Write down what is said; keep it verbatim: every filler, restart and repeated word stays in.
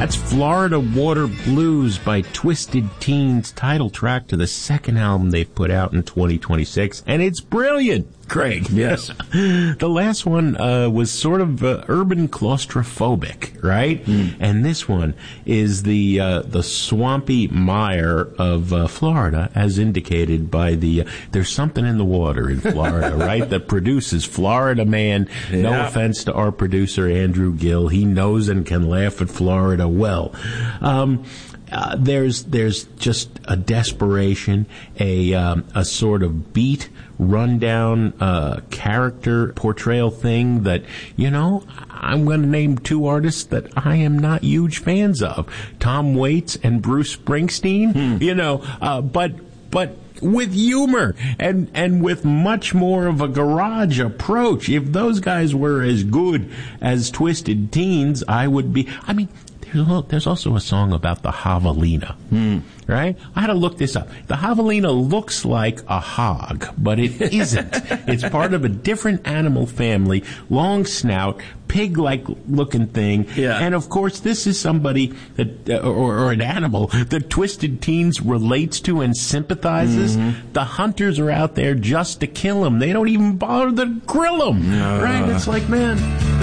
That's Florida Water Blues by Twisted Teens, title track to the second album they've put out in twenty twenty-six, and it's brilliant. Craig. Yes. The last one uh, was sort of uh, urban claustrophobic, right? Mm. And this one is the uh, the swampy mire of uh, Florida, as indicated by the uh, there's something in the water in Florida, right? That produces Florida Man. Yeah. No offense to our producer Andrew Gill, he knows and can laugh at Florida well. Um, uh, there's there's just a desperation, a um, a sort of beat. rundown uh, character portrayal thing that, you know, I'm going to name two artists that I am not huge fans of, Tom Waits and Bruce Springsteen, hmm. you know, uh, but but with humor and and with much more of a garage approach. If those guys were as good as Twisted Teens, I would be, I mean, there's also a song about the javelina, hmm. right? I had to look this up. The javelina looks like a hog, but it isn't. It's part of a different animal family, long snout, pig-like looking thing. Yeah. And, of course, this is somebody that, uh, or, or an animal that Twisted Teens relates to and sympathizes. Mm-hmm. The hunters are out there just to kill them. They don't even bother to grill them, uh. right? It's like, man...